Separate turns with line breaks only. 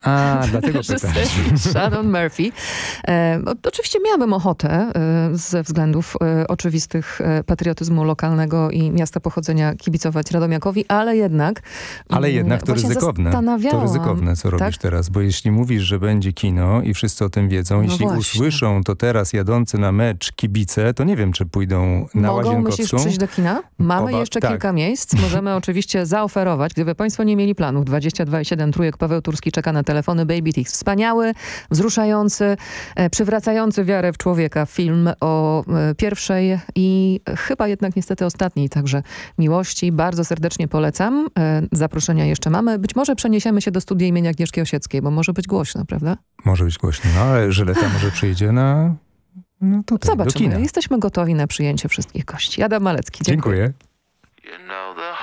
Dlatego pytasz.
Shannon Murphy. Oczywiście miałabym ochotę ze względów oczywistych patriotyzmu lokalnego i miasta pochodzenia kibicować Radomiakowi, ale jednak
to ryzykowne. To ryzykowne, co robisz teraz, bo jeśli mówisz, że będzie kino i wszyscy o tym wiedzą, jeśli usłyszą to teraz jadący na mecz kibice, to nie wiem, czy pójdą na Łazienkowską.
Myślisz przyjść do kina? Mamy jeszcze kilka miejsc. Możemy oczywiście zaoferować. Gdyby państwo nie mieli planów, 22,7 trójek, Paweł Turski czeka na telefony. Baby Teeth. Wspaniały, wzruszający, przywracający wiarę w człowieka film o pierwszej i chyba jednak niestety ostatniej także miłości. Bardzo serdecznie polecam. Zaproszenia jeszcze mamy. Być może przeniesiemy się do studia imienia Agnieszki Osieckiej, bo może być głośno, prawda?
Może być głośno, ale Żyleta może przyjdzie na... tutaj,
zobaczymy.
do kina.
Jesteśmy gotowi na przyjęcie wszystkich gości. Adam Malecki. Dziękuję.
Dziękuję.